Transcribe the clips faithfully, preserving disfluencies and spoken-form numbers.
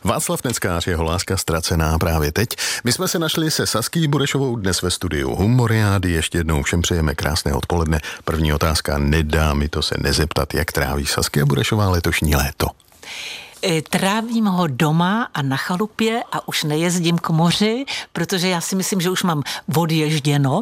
Václav Neckář, jeho láska ztracená právě teď. My jsme se našli se Saský Burešovou dnes ve studiu Humoriády. Ještě jednou všem přejeme krásné odpoledne. První otázka, nedá mi to se nezeptat, jak tráví Saskia Burešová letošní léto. Trávím ho doma a na chalupě a už nejezdím k moři, protože já si myslím, že už mám odježděno.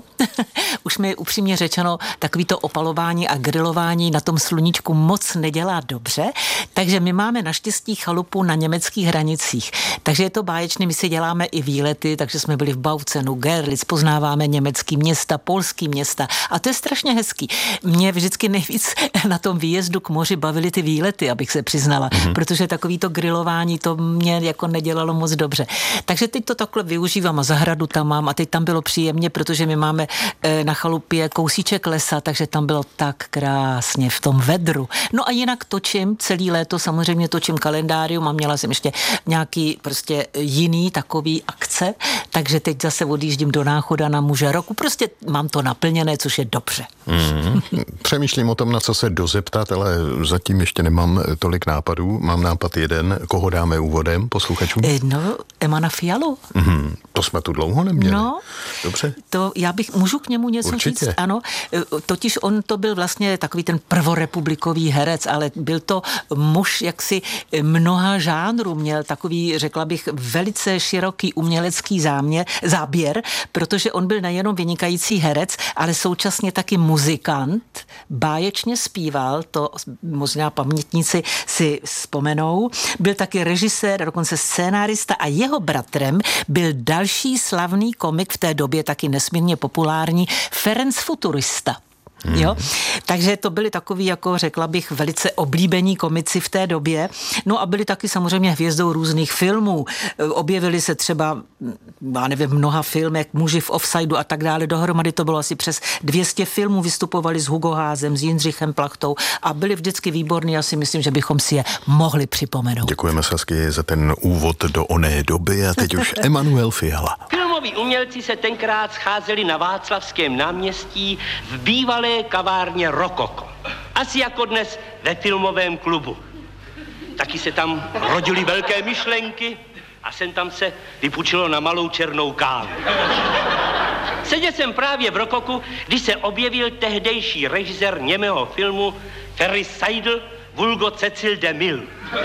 Už mi upřímně řečeno takový to opalování a grilování na tom sluníčku moc nedělá dobře, takže my máme naštěstí chalupu na německých hranicích. Takže je to báječné, my si děláme i výlety, takže jsme byli v Bautzenu, Görlitz, poznáváme německý města, polský města a to je strašně hezký. Mě vždycky nejvíc na tom výjezdu k moři bavily ty výlety, abych se přiznala, mm-hmm. protože takový to grilování, to mě jako nedělalo moc dobře. Takže teď to takhle využívám a zahradu tam mám a teď tam bylo příjemně, protože my máme na chalupě kousíček lesa, takže tam bylo tak krásně v tom vedru. No a jinak točím celý léto, samozřejmě točím kalendárium a měla jsem ještě nějaký prostě jiný takový akce, takže teď zase odjíždím do Náchoda na muže roku. Prostě mám to naplněné, což je dobře. Mm. Přemýšlím o tom, na co se dozeptat, ale zatím ještě nemám tolik nápadů. Mám nápad jeden, koho dáme úvodem posluchačům? No, Emana Fialu. Mm, to jsme tu dlouho neměli. No, dobře. To já bych, můžu k němu něco Určitě. říct? Ano, totiž on to byl vlastně takový ten prvorepublikový herec, ale byl to muž jaksi mnoha žánrů, měl takový, řekla bych, velice široký umělecký záměr, záběr, protože on byl nejenom vynikající herec, ale současně taky muzikant, báječně zpíval, to možná pamětníci si vzpomenou, byl taky režisér, dokonce scénárista a jeho bratrem byl další slavný komik v té době, taky nesmírně populární, Ferenc Futurista. Hmm. Jo? Takže to byli takový, jako řekla bych, velice oblíbení komici v té době. No a byli taky samozřejmě hvězdou různých filmů. Objevili se třeba, já nevím, v mnoha filmech, Muži v offsideu a tak dále. Dohromady to bylo asi přes dvě stě filmů, vystupovali s Hugo Házem, s Jindřichem Plachtou a byli vždycky výborní. Já si myslím, že bychom si je mohli připomenout. Děkujeme, Sasky, za ten úvod do oné doby a teď už Emanuel Fiala. Filmoví umělci se tenkrát scházeli na Václavském náměstí v bývalé kavárně Rokoko. Asi jako dnes ve filmovém klubu. Taky se tam rodily velké myšlenky a sem tam se vypučilo na malou černou kávu. Seděl jsem právě v Rokoku, když se objevil tehdejší režisér němého filmu Ferry Seidel vulgo Cecil DeMille.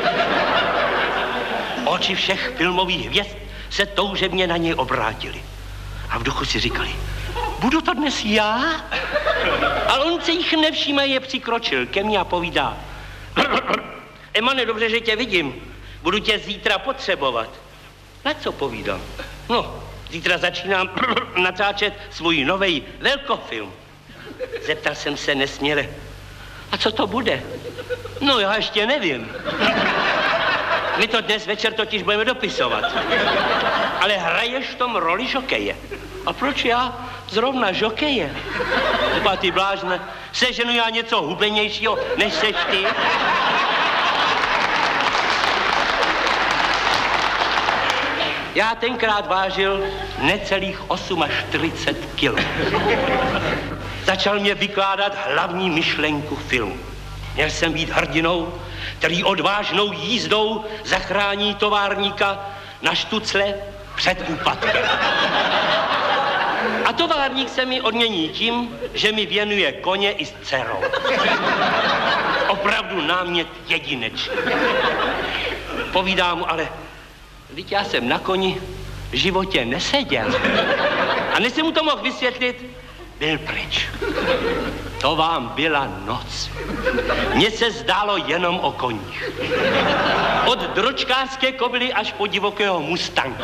Oči všech filmových hvězd se toužebně na něj obrátili. A v duchu si říkali, budu to dnes já? Ale on se jich nevšíma, je přikročil ke mně a povídá. Emane, dobře, že tě vidím. Budu tě zítra potřebovat. Na co povídám? No, zítra začínám natáčet svůj novej velkofilm. Zeptal jsem se nesměle. A co to bude? No, já ještě nevím. My to dnes večer totiž budeme dopisovat. Ale hraješ v tom roli žokeje. A proč já zrovna žokeje? Typa ty blážne, seženu já něco hubenějšího, než seš ty? Já tenkrát vážil necelých čtyřicet osm kilo. Začal mě vykládat hlavní myšlenku filmu. Měl jsem být hrdinou, který odvážnou jízdou zachrání továrníka na štucle před úpadkem. A továrník se mi odmění tím, že mi věnuje koně i s dcerou. Opravdu námět jedinečný. Povídám mu, ale vždyť já jsem na koni v životě neseděl. A než jsem mu to mohl vysvětlit, byl pryč. To vám byla noc. Mně se zdálo jenom o koních. Od dročkářské kobily až po divokého mustanga.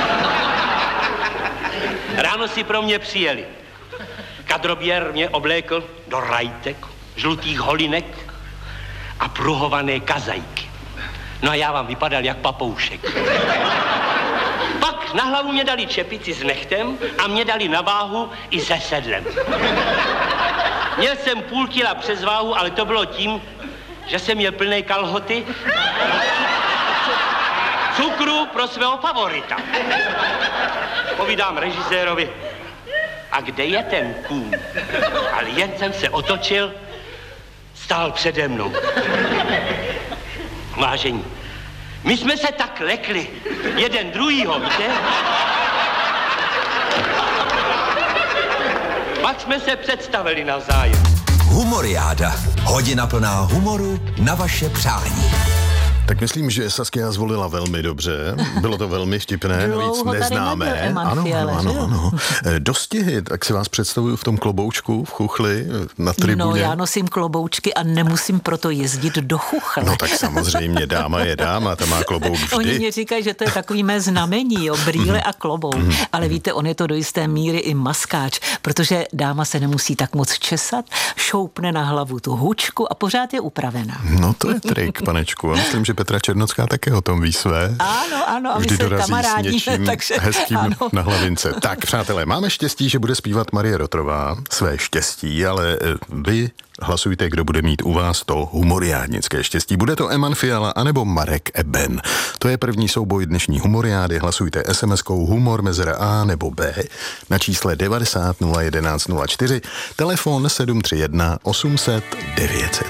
Ráno si pro mě přijeli. Kadroběr mě oblékl do rajtek, žlutých holinek a pruhované kazajky. No a já vám vypadal jak papoušek. Pak na hlavu mě dali čepici s nechtem a mě dali na váhu i se sedlem. Měl jsem půl kila přes váhu, ale to bylo tím, že jsem měl plné kalhoty cukru pro svého favorita. Povídám režisérovi, a kde je ten kůň? Ale jen jsem se otočil, stál přede mnou. Vážení, My jsme se tak lekli, jeden druhýho, víte? Pak jsme se představili navzájem. Humoriáda. Hodina plná humoru na vaše přání. Tak myslím, že Saskia zvolila velmi dobře. Bylo to velmi vtipné, navíc neznámé. Ano, ano, ano, ano. Dostihy, tak si vás představuju v tom kloboučku, v chuchli, na tribuně. No, já nosím kloboučky a nemusím proto jezdit do chuchle. No tak samozřejmě, dáma je dáma, ta má klobouk vždy. Oni mě říkají, že to je takový mé znamení, jo, brýle a klobouk. Ale víte, on je to do jisté míry i maskáč, protože dáma se nemusí tak moc česat, šoupne na hlavu tu hučku a pořád je upravená. No to je trik, panečku. A myslím, že Petra Černocká také o tom ví své. Ano, ano, a my vždy se dorazí kamarádi, s něčím takže hezkým ano. na hlavince. Tak, přátelé, máme štěstí, že bude zpívat Marie Rotrová, své štěstí, ale vy hlasujte, kdo bude mít u vás to humoriádnické štěstí. Bude to Eman Fiala anebo Marek Eben. To je první souboj dnešní humoriády. Hlasujte es em eskou humor mezera A nebo B na čísle devadesát nula jedenáct nula čtyři, telefon sedm tři jedna osm set devět set.